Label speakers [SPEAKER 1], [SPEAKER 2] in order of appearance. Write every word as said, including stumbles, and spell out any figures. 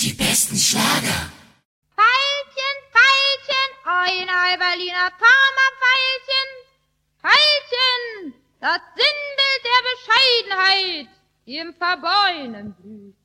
[SPEAKER 1] Die besten Schlager.
[SPEAKER 2] Veilchen, Veilchen, ein Berliner Parma-Veilchen. Veilchen, das Sinnbild der Bescheidenheit, die im Verborgenen blüht.